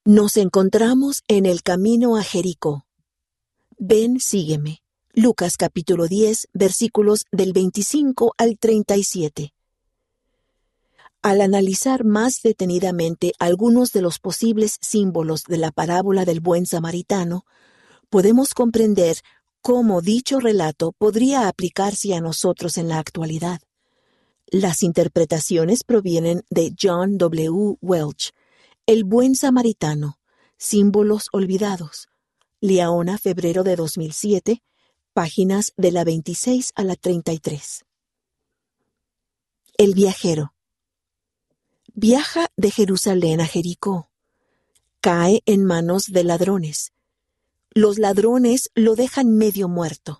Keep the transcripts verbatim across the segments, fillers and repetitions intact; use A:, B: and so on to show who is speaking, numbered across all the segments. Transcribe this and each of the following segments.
A: Nos encontramos en el camino a Jericó. Ven, sígueme. Lucas capítulo diez, versículos del veinticinco al treinta y siete. Al analizar más detenidamente algunos de los posibles símbolos de la parábola del buen samaritano, podemos comprender cómo dicho relato podría aplicarse a nosotros en la actualidad. Las interpretaciones provienen de John W. Welch, El buen samaritano, símbolos olvidados, Liaona, febrero de dos mil siete, páginas de la veintiséis a la treinta y tres. El viajero. Viaja de Jerusalén a Jericó. Cae en manos de ladrones. Los ladrones lo dejan medio muerto.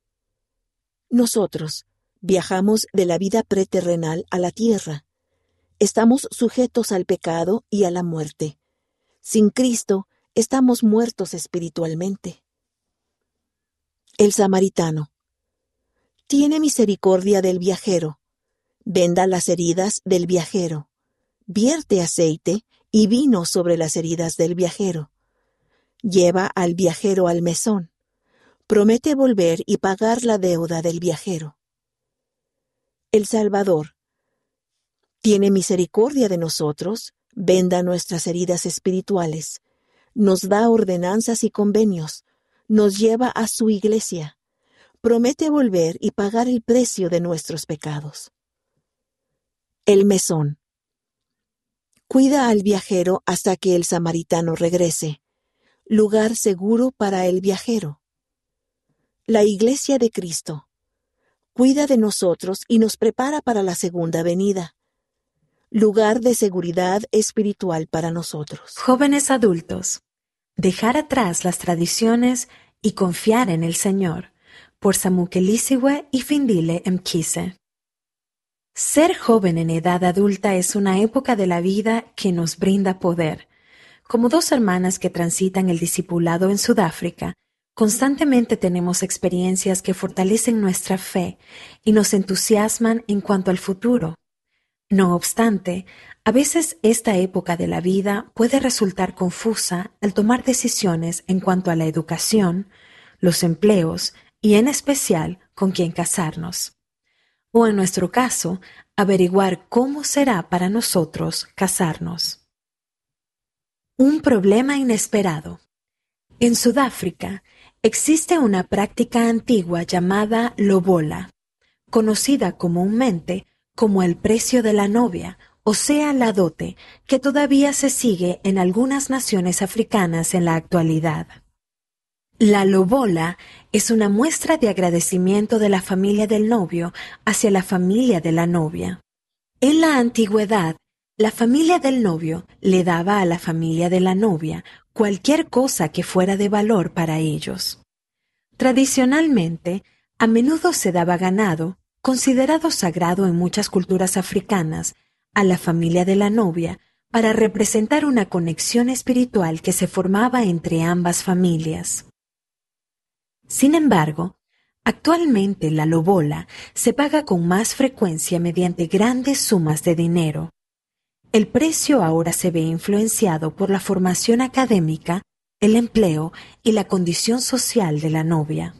A: Nosotros viajamos de la vida preterrenal a la tierra. Estamos sujetos al pecado y a la muerte. Sin Cristo, estamos muertos espiritualmente. El samaritano. Tiene misericordia del viajero. Venda las heridas del viajero. Vierte aceite y vino sobre las heridas del viajero. Lleva al viajero al mesón. Promete volver y pagar la deuda del viajero. El Salvador. Tiene misericordia de nosotros, venda nuestras heridas espirituales, nos da ordenanzas y convenios, nos lleva a su iglesia, promete volver y pagar el precio de nuestros pecados. El mesón. Cuida al viajero hasta que el samaritano regrese, lugar seguro para el viajero. La iglesia de Cristo. Cuida de nosotros y nos prepara para la segunda venida. Lugar de seguridad espiritual para nosotros.
B: Jóvenes adultos, dejar atrás las tradiciones y confiar en el Señor, por Samukelisigwe y Findile Mkise. Ser joven en edad adulta es una época de la vida que nos brinda poder. Como dos hermanas que transitan el discipulado en Sudáfrica, constantemente tenemos experiencias que fortalecen nuestra fe y nos entusiasman en cuanto al futuro. No obstante, a veces esta época de la vida puede resultar confusa al tomar decisiones en cuanto a la educación, los empleos y en especial con quién casarnos. O en nuestro caso, averiguar cómo será para nosotros casarnos. Un problema inesperado. En Sudáfrica existe una práctica antigua llamada lobola, conocida comúnmente como el precio de la novia, o sea, la dote, que todavía se sigue en algunas naciones africanas en la actualidad. La lobola es una muestra de agradecimiento de la familia del novio hacia la familia de la novia. En la antigüedad, la familia del novio le daba a la familia de la novia cualquier cosa que fuera de valor para ellos. Tradicionalmente, a menudo se daba ganado, considerado sagrado en muchas culturas africanas, a la familia de la novia para representar una conexión espiritual que se formaba entre ambas familias. Sin embargo, actualmente la lobola se paga con más frecuencia mediante grandes sumas de dinero. El precio ahora se ve influenciado por la formación académica, el empleo y la condición social de la novia.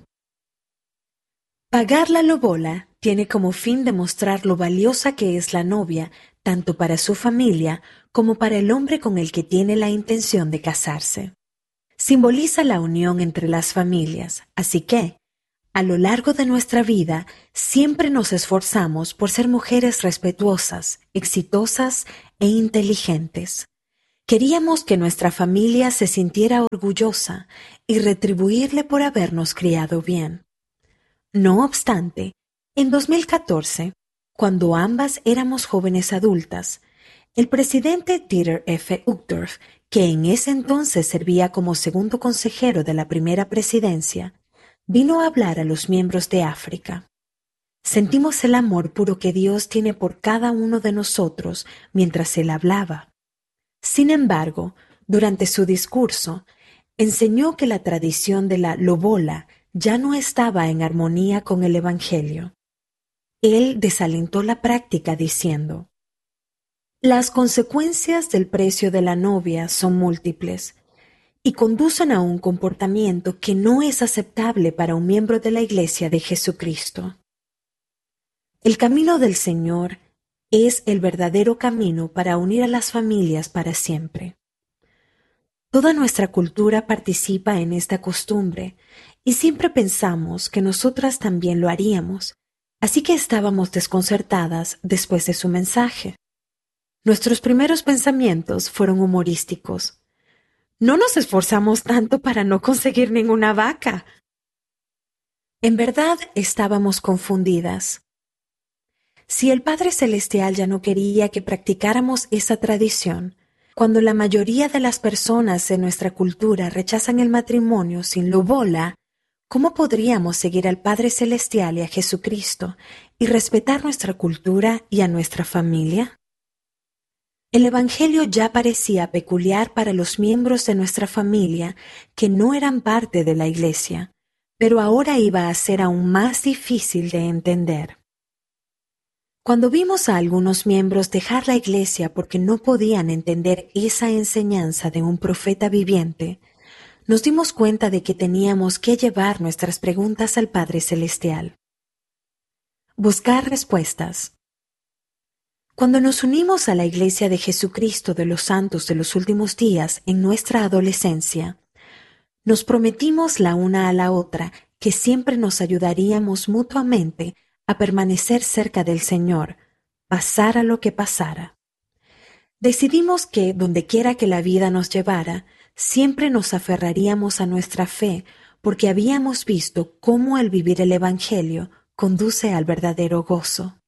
B: Pagar la lobola tiene como fin demostrar lo valiosa que es la novia, tanto para su familia como para el hombre con el que tiene la intención de casarse. Simboliza la unión entre las familias, así que, a lo largo de nuestra vida, siempre nos esforzamos por ser mujeres respetuosas, exitosas e inteligentes. Queríamos que nuestra familia se sintiera orgullosa y retribuirle por habernos criado bien. No obstante, en dos mil catorce, cuando ambas éramos jóvenes adultas, el presidente Dieter F. Uchtdorf, que en ese entonces servía como segundo consejero de la primera presidencia, vino a hablar a los miembros de África. Sentimos el amor puro que Dios tiene por cada uno de nosotros mientras él hablaba. Sin embargo, durante su discurso, enseñó que la tradición de la lobola ya no estaba en armonía con el Evangelio. Él desalentó la práctica diciendo: Las consecuencias del precio de la novia son múltiples y conducen a un comportamiento que no es aceptable para un miembro de la Iglesia de Jesucristo. El camino del Señor es el verdadero camino para unir a las familias para siempre. Toda nuestra cultura participa en esta costumbre y siempre pensamos que nosotras también lo haríamos, así que estábamos desconcertadas después de su mensaje. Nuestros primeros pensamientos fueron humorísticos. No nos esforzamos tanto para no conseguir ninguna vaca. En verdad estábamos confundidas. Si el Padre Celestial ya no quería que practicáramos esa tradición, cuando la mayoría de las personas en nuestra cultura rechazan el matrimonio sin lobola, ¿cómo podríamos seguir al Padre Celestial y a Jesucristo y respetar nuestra cultura y a nuestra familia? El Evangelio ya parecía peculiar para los miembros de nuestra familia que no eran parte de la Iglesia, pero ahora iba a ser aún más difícil de entender. Cuando vimos a algunos miembros dejar la Iglesia porque no podían entender esa enseñanza de un profeta viviente, nos dimos cuenta de que teníamos que llevar nuestras preguntas al Padre Celestial. Buscar respuestas. Cuando nos unimos a la Iglesia de Jesucristo de los Santos de los Últimos Días en nuestra adolescencia, nos prometimos la una a la otra que siempre nos ayudaríamos mutuamente a permanecer cerca del Señor, pasara lo que pasara. Decidimos que, dondequiera que la vida nos llevara, siempre nos aferraríamos a nuestra fe porque habíamos visto cómo el vivir el Evangelio conduce al verdadero gozo.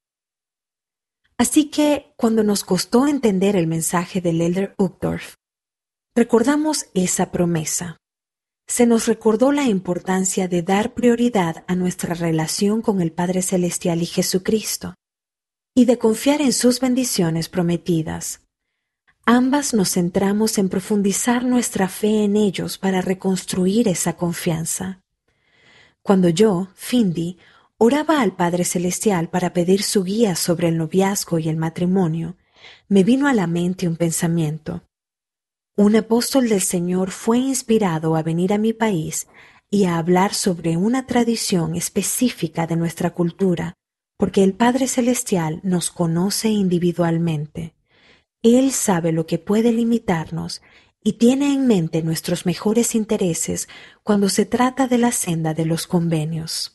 B: Así que, cuando nos costó entender el mensaje del Elder Uchtdorf, recordamos esa promesa. Se nos recordó la importancia de dar prioridad a nuestra relación con el Padre Celestial y Jesucristo, y de confiar en sus bendiciones prometidas. Ambas nos centramos en profundizar nuestra fe en ellos para reconstruir esa confianza. Cuando yo, Findy, oraba al Padre Celestial para pedir su guía sobre el noviazgo y el matrimonio, me vino a la mente un pensamiento. Un apóstol del Señor fue inspirado a venir a mi país y a hablar sobre una tradición específica de nuestra cultura, porque el Padre Celestial nos conoce individualmente. Él sabe lo que puede limitarnos y tiene en mente nuestros mejores intereses cuando se trata de la senda de los convenios.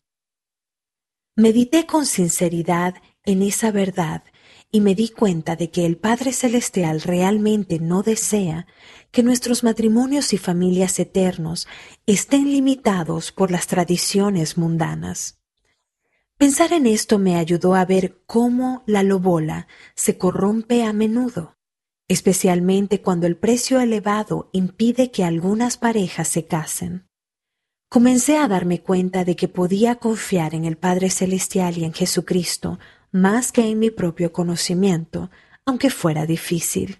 B: Medité con sinceridad en esa verdad y me di cuenta de que el Padre Celestial realmente no desea que nuestros matrimonios y familias eternos estén limitados por las tradiciones mundanas. Pensar en esto me ayudó a ver cómo la lobola se corrompe a menudo, especialmente cuando el precio elevado impide que algunas parejas se casen. Comencé a darme cuenta de que podía confiar en el Padre Celestial y en Jesucristo más que en mi propio conocimiento, aunque fuera difícil.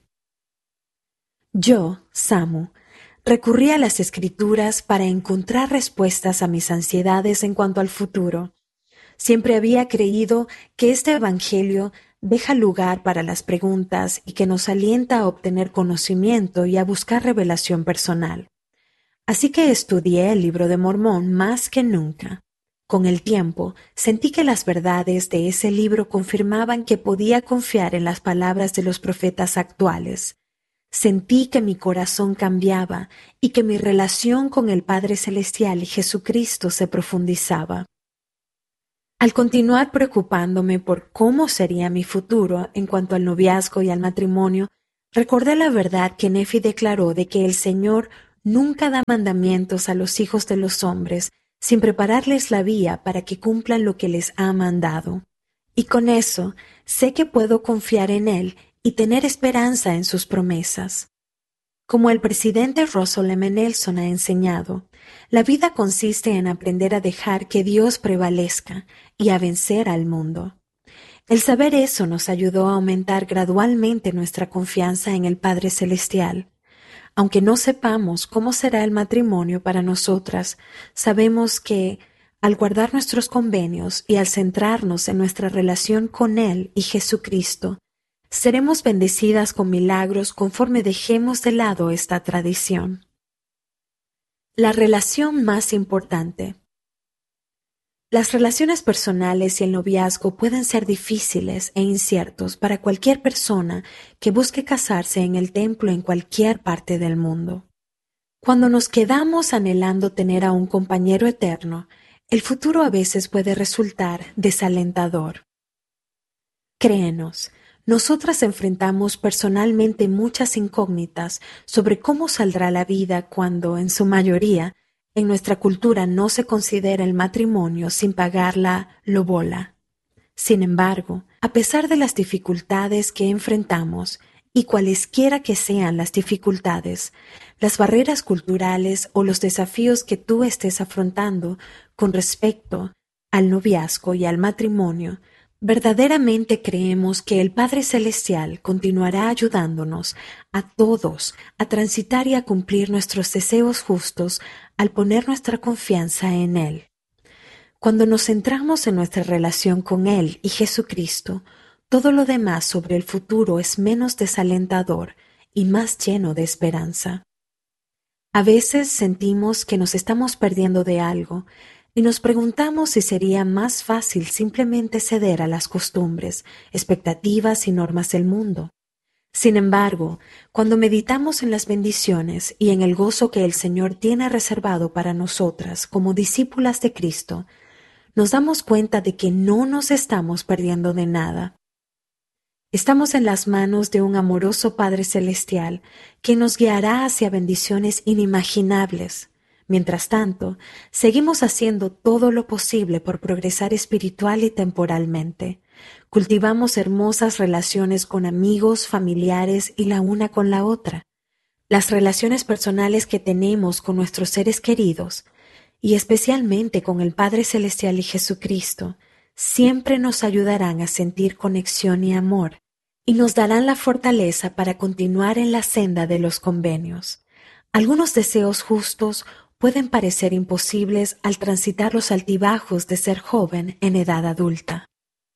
B: Yo, Samu, recurrí a las Escrituras para encontrar respuestas a mis ansiedades en cuanto al futuro. Siempre había creído que este Evangelio deja lugar para las preguntas y que nos alienta a obtener conocimiento y a buscar revelación personal. Así que estudié el Libro de Mormón más que nunca. Con el tiempo, sentí que las verdades de ese libro confirmaban que podía confiar en las palabras de los profetas actuales. Sentí que mi corazón cambiaba y que mi relación con el Padre Celestial y Jesucristo se profundizaba. Al continuar preocupándome por cómo sería mi futuro en cuanto al noviazgo y al matrimonio, recordé la verdad que Nefi declaró de que el Señor nunca da mandamientos a los hijos de los hombres sin prepararles la vía para que cumplan lo que les ha mandado. Y con eso sé que puedo confiar en Él y tener esperanza en sus promesas. Como el presidente Russell M. Nelson ha enseñado, la vida consiste en aprender a dejar que Dios prevalezca y a vencer al mundo. El saber eso nos ayudó a aumentar gradualmente nuestra confianza en el Padre Celestial. Aunque no sepamos cómo será el matrimonio para nosotras, sabemos que, al guardar nuestros convenios y al centrarnos en nuestra relación con Él y Jesucristo, Seremos bendecidas con milagros conforme dejemos de lado esta tradición. La relación más importante. Las relaciones personales y el noviazgo pueden ser difíciles e inciertos para cualquier persona que busque casarse en el templo en cualquier parte del mundo. Cuando nos quedamos anhelando tener a un compañero eterno, el futuro a veces puede resultar desalentador. Créenos, nosotras enfrentamos personalmente muchas incógnitas sobre cómo saldrá la vida cuando, en su mayoría, en nuestra cultura no se considera el matrimonio sin pagar la lobola. Sin embargo, a pesar de las dificultades que enfrentamos, y cualesquiera que sean las dificultades, las barreras culturales o los desafíos que tú estés afrontando con respecto al noviazgo y al matrimonio, verdaderamente creemos que el Padre Celestial continuará ayudándonos a todos a transitar y a cumplir nuestros deseos justos al poner nuestra confianza en Él. Cuando nos centramos en nuestra relación con Él y Jesucristo, todo lo demás sobre el futuro es menos desalentador y más lleno de esperanza. A veces sentimos que nos estamos perdiendo de algo y nos preguntamos si sería más fácil simplemente ceder a las costumbres, expectativas y normas del mundo. Sin embargo, cuando meditamos en las bendiciones y en el gozo que el Señor tiene reservado para nosotras como discípulas de Cristo, nos damos cuenta de que no nos estamos perdiendo de nada. Estamos en las manos de un amoroso Padre Celestial que nos guiará hacia bendiciones inimaginables. Mientras tanto, seguimos haciendo todo lo posible por progresar espiritual y temporalmente. Cultivamos hermosas relaciones con amigos, familiares y la una con la otra. Las relaciones personales que tenemos con nuestros seres queridos, y especialmente con el Padre Celestial y Jesucristo, siempre nos ayudarán a sentir conexión y amor, y nos darán la fortaleza para continuar en la senda de los convenios. Algunos deseos justos pueden parecer imposibles al transitar los altibajos de ser joven en edad adulta.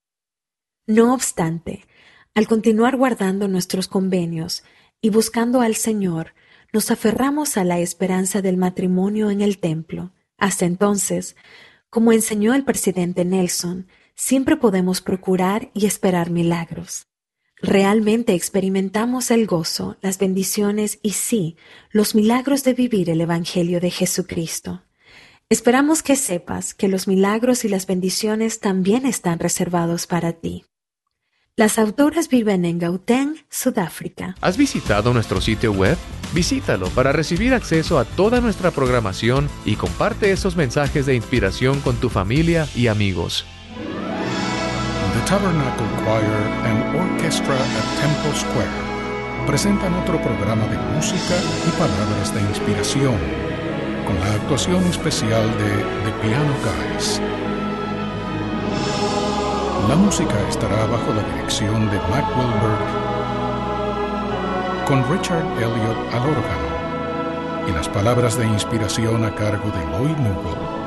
B: No obstante, al continuar guardando nuestros convenios y buscando al Señor, nos aferramos a la esperanza del matrimonio en el templo. Hasta entonces, como enseñó el presidente Nelson, siempre podemos procurar y esperar milagros. Realmente experimentamos el gozo, las bendiciones y sí, los milagros de vivir el Evangelio de Jesucristo. Esperamos que sepas que los milagros y las bendiciones también están reservados para ti. Las autoras viven en Gauteng, Sudáfrica.
C: ¿Has visitado nuestro sitio web? Visítalo para recibir acceso a toda nuestra programación y comparte esos mensajes de inspiración con tu familia y amigos.
D: The Tabernacle Choir and Orchestra at Temple Square presentan otro programa de música y palabras de inspiración, con la actuación especial de The Piano Guys. La música estará bajo la dirección de Mac Wilberg, con Richard Elliot al órgano, y las palabras de inspiración a cargo de Lloyd Newell.